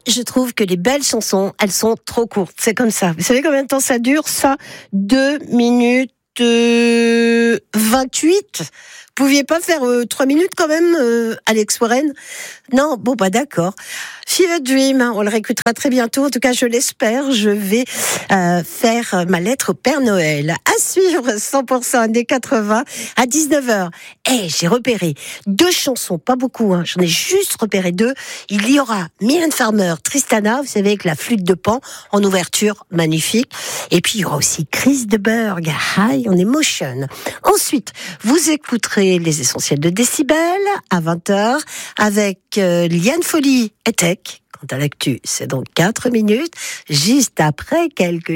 je trouve que les belles chansons, elles sont trop courtes. C'est comme ça. Vous savez combien de temps ça dure, ça? 2 minutes 28. Vous pouviez pas faire 3 minutes quand même, Alex Warren? Non, bon bah d'accord. Fever Dream, on le réécoutera très bientôt. En tout cas, je l'espère. Je vais faire ma lettre au Père Noël. À suivre 100% années 80 à 19h. J'ai repéré 2 chansons, pas beaucoup, hein. J'en ai juste repéré 2. Il y aura Mylène Farmer, Tristana, vous savez, avec la flûte de Pan en ouverture, magnifique. Et puis il y aura aussi Chris de Burgh, High on Emotion. Ensuite, vous écouterez les essentiels de Décibel à 20h avec Liane Folly et Tech. Quant à l'actu, c'est donc 4 minutes, juste après quelques